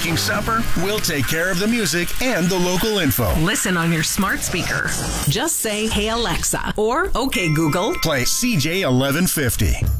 making supper, we'll take care of the music and the local info. Listen on your smart speaker. Just say, "Hey Alexa," or "Okay Google." Play CJ 1150.